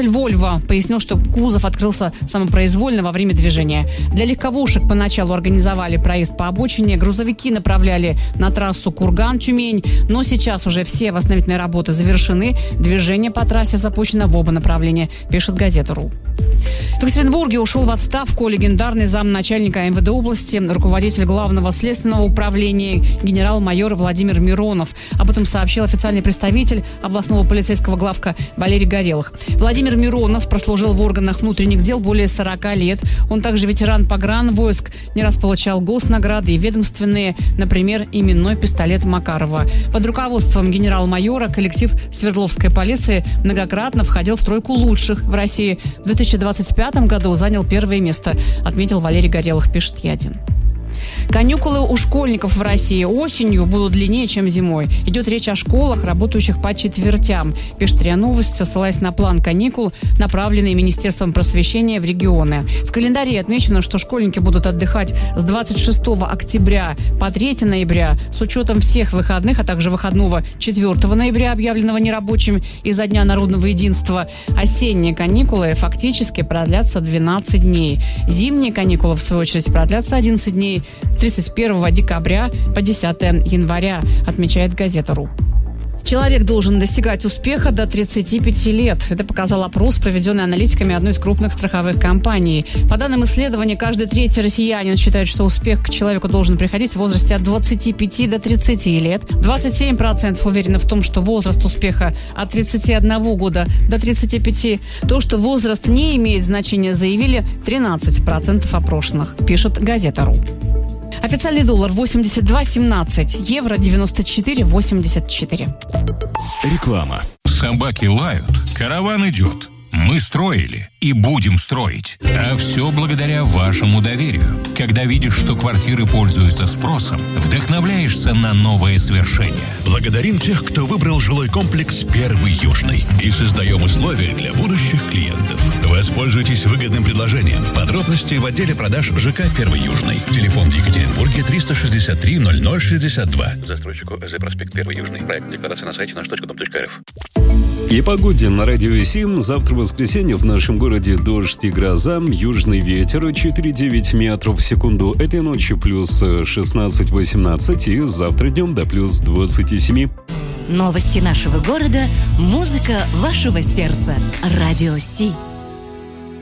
Водитель Volvo пояснил, что кузов открылся самопроизвольно во время движения. Для легковушек поначалу организовали проезд по обочине, грузовики направляли на трассу Курган-Тюмень, но сейчас уже все восстановительные работы завершены, движение по трассе запущено в оба направления, пишет газета.ру. В Екатеринбурге ушел в отставку легендарный замначальника МВД области, руководитель Главного следственного управления генерал-майор Владимир Миронов. Об этом сообщил официальный представитель областного полицейского главка Валерий Горелых. Владимир Миронов прослужил в органах внутренних дел более 40 лет. Он также ветеран погранвойск, не раз получал госнаграды и ведомственные, например, именной пистолет Макарова. Под руководством генерал-майора коллектив Свердловской полиции многократно входил в тройку лучших в России. В 2025 году занял первое место, отметил Валерий Горелых, пишет Е1. Каникулы у школьников в России осенью будут длиннее, чем зимой. Идет речь о школах, работающих по четвертям, пишет РИА Новости, ссылаясь на план каникул, направленный Министерством просвещения в регионы. В календаре отмечено, что школьники будут отдыхать с 26 октября по 3 ноября с учетом всех выходных, а также выходного 4 ноября, объявленного нерабочим из-за Дня народного единства. Осенние каникулы фактически продлятся 12 дней. Зимние каникулы, в свою очередь, продлятся 11 дней с 31 декабря по 10 января, отмечает газета.ру. Человек должен достигать успеха до 35 лет. Это показал опрос, проведенный аналитиками одной из крупных страховых компаний. По данным исследования, каждый третий россиянин считает, что успех к человеку должен приходить в возрасте от 25 до 30 лет. 27% уверены в том, что возраст успеха от 31 года до 35. То, что возраст не имеет значения, заявили 13% опрошенных, пишет газета.ру. Официальный доллар 82.17, евро 94.84. Реклама. Собаки лают, караван идет. Мы строили и будем строить. А все благодаря вашему доверию. Когда видишь, что квартиры пользуются спросом, вдохновляешься на новые свершения. Благодарим тех, кто выбрал жилой комплекс «Первый Южный». И создаем условия для будущих клиентов. Воспользуйтесь выгодным предложением. Подробности в отделе продаж ЖК «Первый Южный». Телефон в Екатеринбурге 363 0062. Застройщику ЭЗ проспект Первый Южный. Проект декларации на сайте наш.дом.рф. И погоде на радио 7. Завтра воскресенье в нашем городе дождь и гроза, южный ветер 4,9 метров в секунду. Этой ночью плюс 16-18 и завтра днем до плюс 27. Новости нашего города, музыка вашего сердца. Радио Си.